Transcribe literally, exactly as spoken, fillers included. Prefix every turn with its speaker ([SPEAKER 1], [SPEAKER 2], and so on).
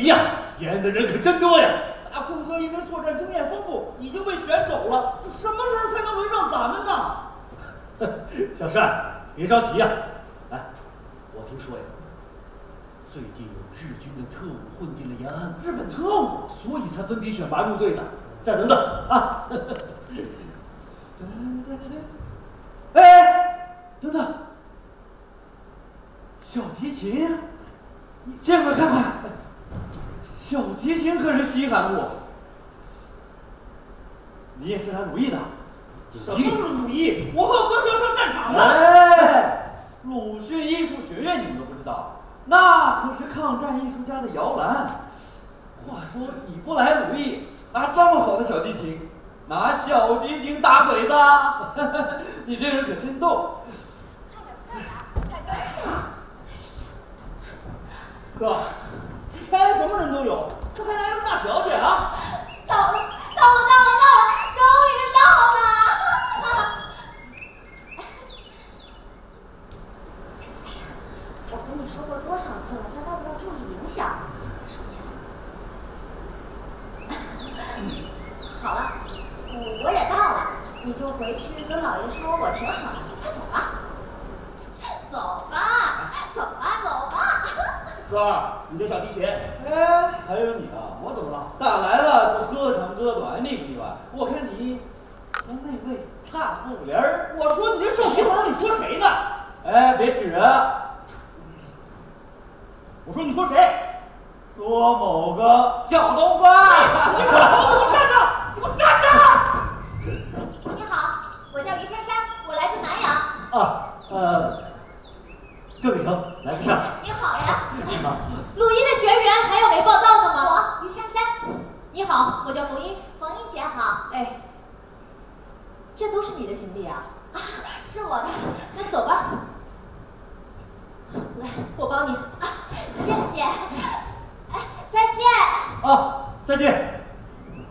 [SPEAKER 1] 仪呀，延安的人可真多呀！
[SPEAKER 2] 大坤哥因为作战经验丰富，已经被选走了。这什么时候才能轮上咱们呢？
[SPEAKER 1] 小帅，别着急呀。哎，我听说呀，最近有日军的特务混进了延安，
[SPEAKER 2] 日本特务，
[SPEAKER 1] 所以才分批选拔入队的。再等等啊！
[SPEAKER 2] 对对对对，哎，等等，小提琴，你见过看看？小提琴可是稀罕物。你也是来鲁艺的？什么是鲁艺？我和哥就要上战场了。哎，鲁迅艺术学院你们都不知道，那可是抗战艺术家的摇篮。话说你不来鲁艺，拿这么好的小提琴，拿小提琴打鬼子？你这人可真逗。
[SPEAKER 3] 快点，快点，快跟上！
[SPEAKER 2] 哥，这天什么人都有，这还来了大小姐啊！
[SPEAKER 3] 到了，到了，到了，到了，终于到了！我跟你说过多少次了，在外边要注意影响。收起来。好了，我我也到了，你就回去跟老爷说我挺好的，快走吧。走吧，走吧，走吧。
[SPEAKER 2] 哥，你这小提琴，哎，还有你啊，我怎么了？打来了就歌长歌短，腻不腻歪？我看你和那位差不离儿。我说你这瘦皮猴，你说谁呢？哎，别指啊！我说你说谁？说某个小冬瓜。你小猴子，给我站着！给我站着！
[SPEAKER 3] 你好，我叫于珊珊，我来自南阳。
[SPEAKER 1] 啊，呃，郑雨成，来自上海。
[SPEAKER 3] 你好呀。
[SPEAKER 1] 你好。
[SPEAKER 4] 鲁艺的学员还有没报到的吗？
[SPEAKER 3] 我于珊珊。
[SPEAKER 4] 你好，我叫冯英。
[SPEAKER 3] 冯英姐好。
[SPEAKER 4] 哎，这都是你的行李啊？
[SPEAKER 3] 啊，是我的。
[SPEAKER 4] 那走吧。来，我帮你。
[SPEAKER 3] 啊，谢谢。哎，再见。
[SPEAKER 1] 啊，再见。